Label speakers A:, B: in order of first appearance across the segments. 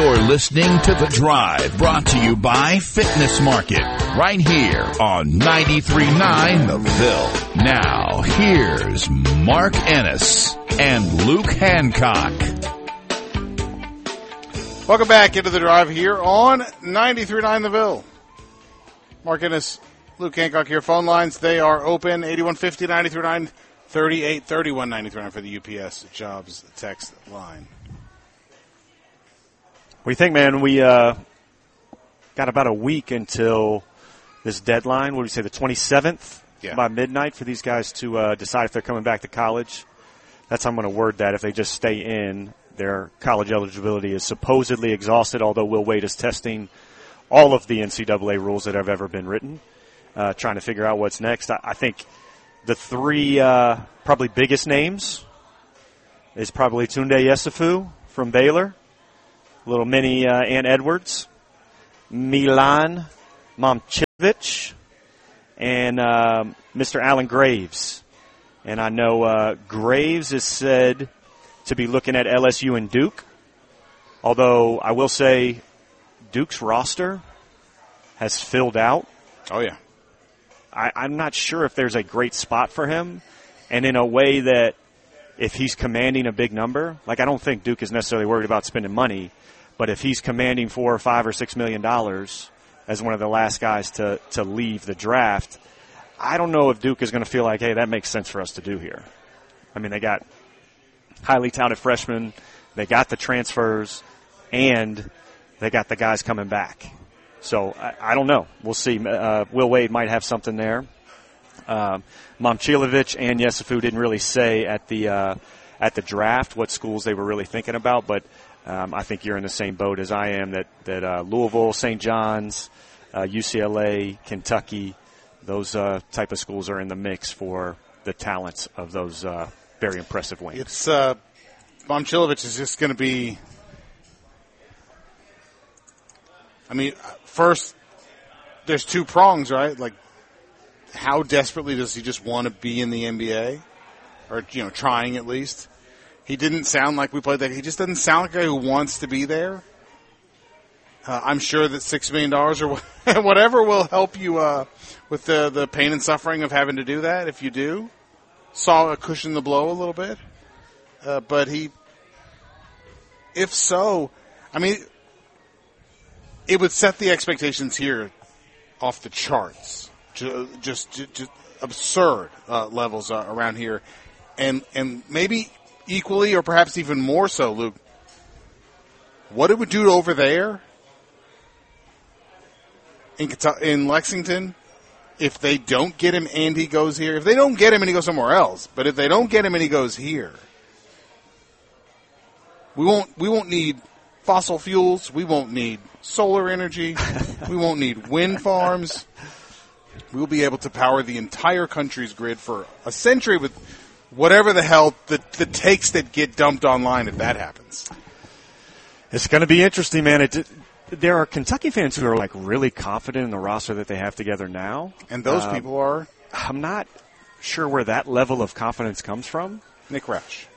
A: You're listening to The Drive, brought to you by Fitness Market, right here on 93.9 The Ville. Now, here's Mark Ennis and Luke Hancock.
B: Welcome back into The Drive here on 93.9 The Ville. Mark Ennis, Luke Hancock here. Phone lines, they are open, 8150 93.9, 3831 93.9 for the UPS Jobs text line.
C: What do you think, man? We got about a week until this deadline. What do you say, the 27th?
B: Yeah.
C: By midnight for these guys to decide if they're coming back to college. That's how I'm going to word that. If they just stay in, their college eligibility is supposedly exhausted, although Will Wade is testing all of the NCAA rules that have ever been written, trying to figure out what's next. I think the three probably biggest names is probably Tunde Yesufu from Baylor, little mini Ant Edwards, Milan Momcilovic, and Mr. Alan Graves. And I know Graves is said to be looking at LSU and Duke, although I will say Duke's roster has filled out.
B: Oh, yeah.
C: I'm not sure if there's a great spot for him, and in a way that if he's commanding a big number, like I don't think Duke is necessarily worried about spending money, but if he's commanding $4 or $5 or $6 million as one of the last guys to leave the draft, I don't know if Duke is going to feel like, hey, that makes sense for us to do here. I mean, they got highly touted freshmen, they got the transfers, and they got the guys coming back. So I don't know. We'll see. Will Wade might have something there. Momcilovic and Yesufu didn't really say at the draft what schools they were really thinking about, but I think you're in the same boat as I am, that Louisville, St. John's, UCLA, Kentucky, those type of schools are in the mix for the talents of those very impressive wings.
B: It's Momcilovic is just going to be. I mean, first, there's two prongs, right? Like, how desperately does he just want to be in the NBA, or trying at least? He didn't sound like we played that. He just doesn't sound like a guy who wants to be there. I'm sure that $6 million or whatever will help you with the pain and suffering of having to do that. If you do, saw a cushion the blow a little bit. But if so, I mean, it would set the expectations here off the charts, just absurd levels around here, and maybe equally or perhaps even more so, Luke. What it would do over there in Lexington if they don't get him and he goes here. If they don't get him and he goes somewhere else, but if they don't get him and he goes here, we won't need fossil fuels. We won't need solar energy. We won't need wind farms. We'll be able to power the entire country's grid for a century with whatever the hell the takes that get dumped online if that happens.
C: It's going to be interesting, man. There are Kentucky fans who are like really confident in the roster that they have together now.
B: And those people are?
C: I'm not sure where that level of confidence comes from.
B: Nick Roush.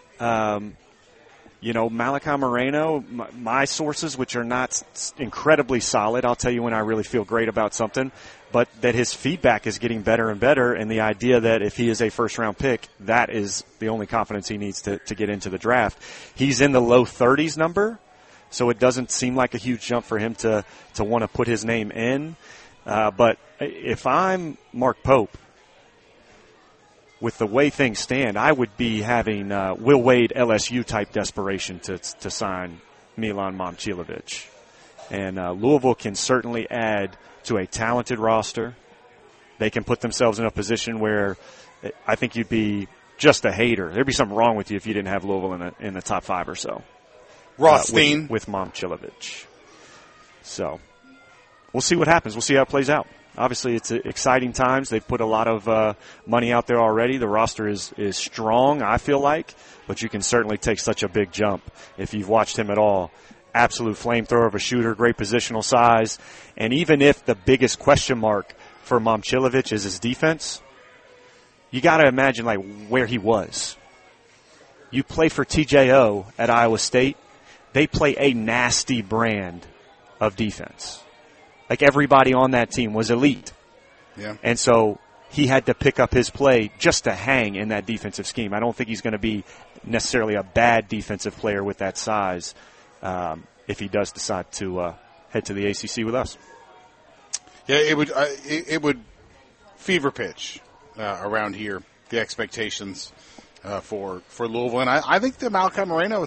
C: Malachi Moreno, my sources, which are not incredibly solid, I'll tell you when I really feel great about something, but that his feedback is getting better and better, and the idea that if he is a first-round pick, that is the only confidence he needs to get into the draft. He's in the low 30s number, so it doesn't seem like a huge jump for him to want to put his name in. But if I'm Mark Pope, with the way things stand, I would be having Will Wade LSU-type desperation to sign Milan Momcilovic. And Louisville can certainly add to a talented roster. They can put themselves in a position where I think you'd be just a hater. There'd be something wrong with you if you didn't have Louisville in the top 5 or so.
B: Rothstein.
C: With Momcilovic. So we'll see what happens. We'll see how it plays out. Obviously, it's exciting times. They've put a lot of money out there already. The roster is strong, I feel like, but you can certainly take such a big jump if you've watched him at all. Absolute flamethrower of a shooter, great positional size. And even if the biggest question mark for Momcilovic is his defense, you got to imagine like where he was. You play for TJO at Iowa State. they play a nasty brand of defense. Like everybody on that team was elite.
B: Yeah.
C: And so he had to pick up his play just to hang in that defensive scheme. I don't think he's going to be necessarily a bad defensive player with that size if he does decide to head to the ACC with us.
B: Yeah, it would fever pitch around here, the expectations for Louisville. And I think that Malachi Moreno,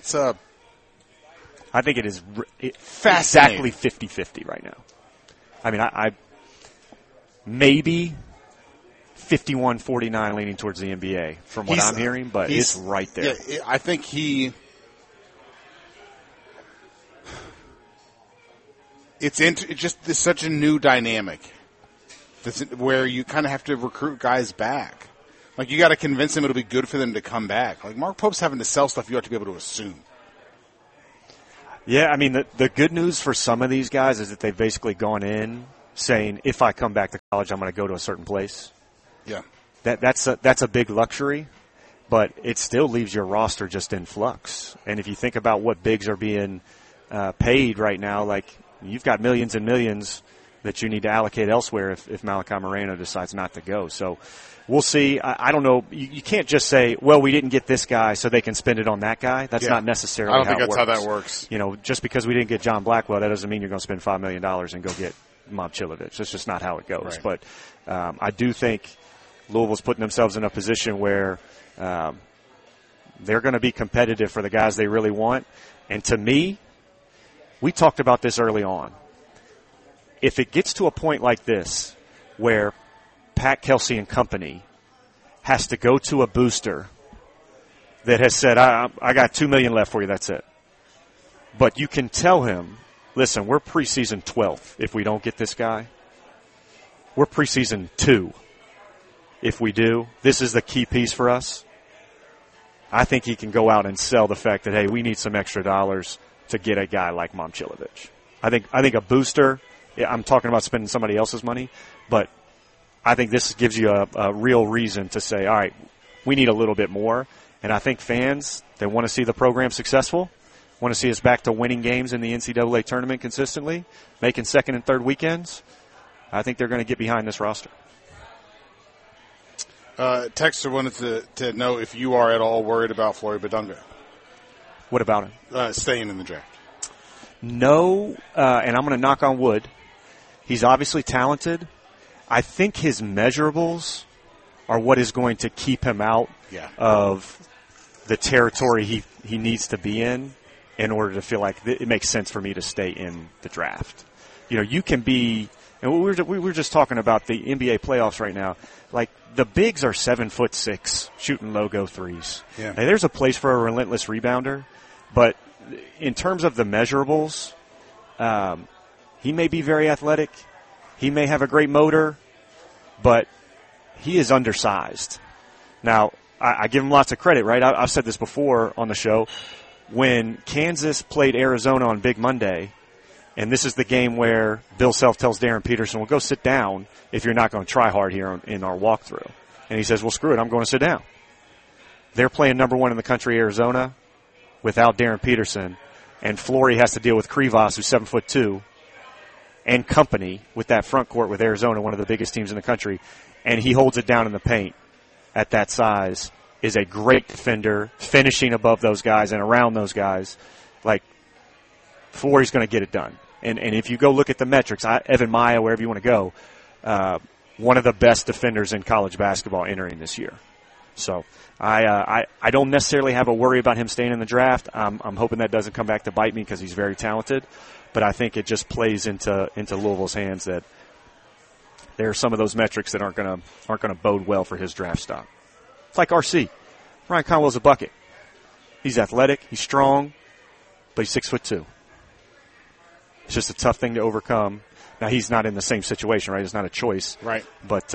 C: I think it is
B: fascinating.
C: Exactly 50-50 right now. I mean, I maybe 51-49 leaning towards the NBA from what I'm hearing, but it's right there.
B: Yeah, I think it's such a new dynamic where you kind of have to recruit guys back. Like, you got to convince them it'll be good for them to come back. Like, Mark Pope's having to sell stuff you have to be able to assume.
C: Yeah, I mean, the good news for some of these guys is that they've basically gone in saying, if I come back to college, I'm going to go to a certain place.
B: Yeah.
C: That's a big luxury, but it still leaves your roster just in flux. And if you think about what bigs are being paid right now, like, you've got millions and millions that you need to allocate elsewhere if Malachi Moreno decides not to go. So we'll see. I don't know. You can't just say, well, we didn't get this guy, so they can spend it on that guy. That's not necessarily how it works.
B: I don't think that's how that works.
C: You know, just because we didn't get John Blackwell, that doesn't mean you're going to spend $5 million and go get Momcilovic. That's just not how it goes.
B: Right.
C: But I do think Louisville's putting themselves in a position where they're going to be competitive for the guys they really want. And to me, we talked about this early on. If it gets to a point like this where Pat Kelsey and company has to go to a booster that has said, I got $2 million left for you, that's it. But you can tell him, listen, we're preseason 12th if we don't get this guy. We're preseason 2 if we do. This is the key piece for us. I think he can go out and sell the fact that, hey, we need some extra dollars to get a guy like Momcilovic. I think a booster, I'm talking about spending somebody else's money, but I think this gives you a real reason to say, all right, we need a little bit more. And I think fans, they want to see the program successful, want to see us back to winning games in the NCAA tournament consistently, making second and third weekends. I think they're going to get behind this roster.
B: Texter wanted to know if you are at all worried about Flory Badunga.
C: What about him?
B: Staying in the draft.
C: No, and I'm going to knock on wood. He's obviously talented. I think his measurables are what is going to keep him out of the territory he needs to be in order to feel like it makes sense for me to stay in the draft. You know, you can be, and we were just talking about the NBA playoffs right now. Like, the bigs are 7'6", shooting logo threes.
B: Yeah.
C: And there's a place for a relentless rebounder, but in terms of the measurables, he may be very athletic. He may have a great motor, but he is undersized. Now, I give him lots of credit, right? I've said this before on the show. When Kansas played Arizona on Big Monday, and this is the game where Bill Self tells Darren Peterson, well, go sit down if you're not going to try hard here in our walkthrough. And he says, well, screw it, I'm going to sit down. They're playing number one in the country, Arizona, without Darren Peterson, and Flory has to deal with Krivas, who's 7'2", and company with that front court with Arizona, one of the biggest teams in the country, and he holds it down in the paint at that size, is a great defender, finishing above those guys and around those guys. Like, Flory's going to get it done. And if you go look at the metrics, Evan Maya, wherever you want to go, one of the best defenders in college basketball entering this year. So I don't necessarily have a worry about him staying in the draft. I'm hoping that doesn't come back to bite me because he's very talented. But I think it just plays into Louisville's hands that there are some of those metrics that aren't going to bode well for his draft stock. It's like RC. Ryan Conwell's a bucket. He's athletic, he's strong, but he's 6'2". It's just a tough thing to overcome. Now, he's not in the same situation, right? It's not a choice.
B: Right.
C: But,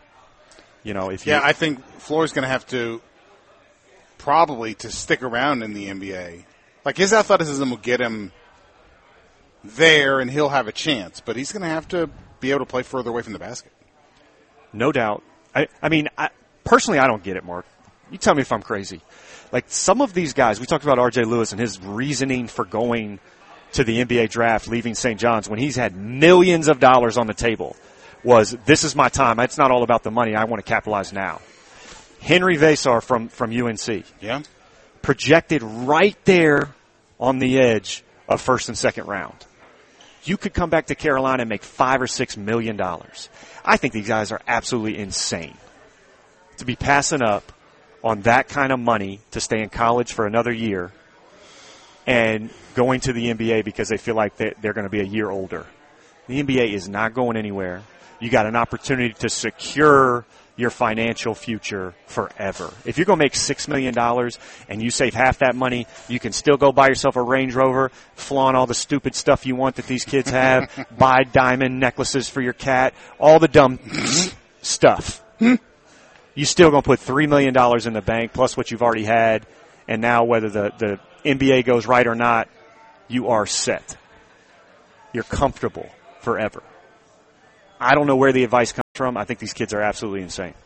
B: I think Flory's going to have to probably to stick around in the NBA. Like, his athleticism will get him there, and he'll have a chance. But he's going to have to be able to play further away from the basket.
C: No doubt. I mean, personally, I don't get it, Mark. You tell me if I'm crazy. Like some of these guys, we talked about R.J. Lewis and his reasoning for going to the NBA draft, leaving St. John's when he's had millions of dollars on the table, was this is my time. It's not all about the money. I want to capitalize now. Henry Vesar from UNC.
B: Yeah.
C: Projected right there on the edge of first and second round. You could come back to Carolina and make $5 or $6 million. I think these guys are absolutely insane to be passing up on that kind of money to stay in college for another year and going to the NBA because they feel like they're going to be a year older. The NBA is not going anywhere. You got an opportunity to secure your financial future forever. If you're going to make $6 million and you save half that money, you can still go buy yourself a Range Rover, flaunt all the stupid stuff you want that these kids have, buy diamond necklaces for your cat, all the dumb stuff. You still going to put $3 million in the bank plus what you've already had, and now whether the NBA goes right or not, you are set. You're comfortable forever. I don't know where the advice comes from. I think these kids are absolutely insane.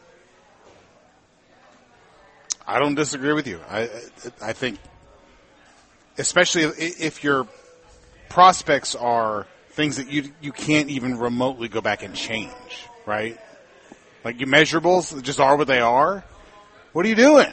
B: I don't disagree with you. I think, especially if your prospects are things that you can't even remotely go back and change, right? Like your measurables just are what they are. What are you doing?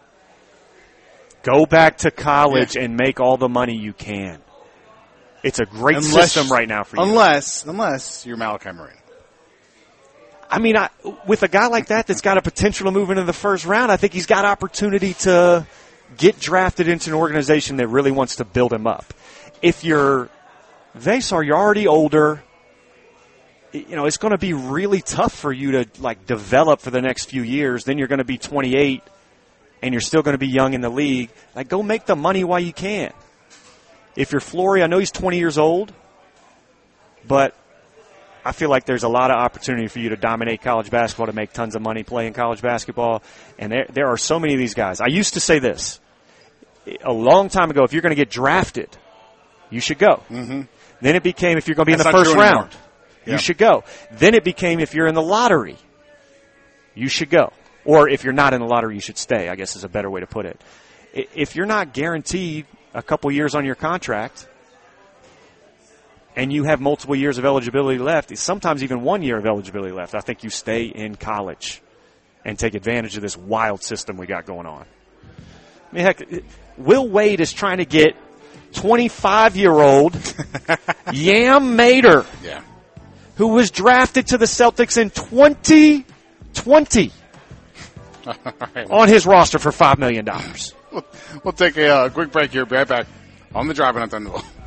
C: Go back to college and make all the money you can. It's a great system right now for you.
B: Unless you're Malachi Marine.
C: I mean, with a guy like that's got a potential to move into the first round, I think he's got opportunity to get drafted into an organization that really wants to build him up. If you're Vesar, you're already older. You know, it's going to be really tough for you to, like, develop for the next few years. Then you're going to be 28, and you're still going to be young in the league. Like, go make the money while you can. If you're Flory, I know he's 20 years old, but I feel like there's a lot of opportunity for you to dominate college basketball, to make tons of money playing college basketball. And there are so many of these guys. I used to say this a long time ago: if you're going to get drafted, you should go. Mm-hmm. Then it became if you're going to be in the first round, you should go. Then it became if you're in the lottery, you should go. Or if you're not in the lottery, you should stay, I guess is a better way to put it. If you're not guaranteed a couple years on your contract and you have multiple years of eligibility left, sometimes even 1 year of eligibility left, I think you stay in college and take advantage of this wild system we got going on. I mean, heck, Will Wade is trying to get 25-year-old Yam Mater, who was drafted to the Celtics in 2020, on his roster for $5 million.
B: We'll take a quick break here. Be right back on the Driving on Thunder.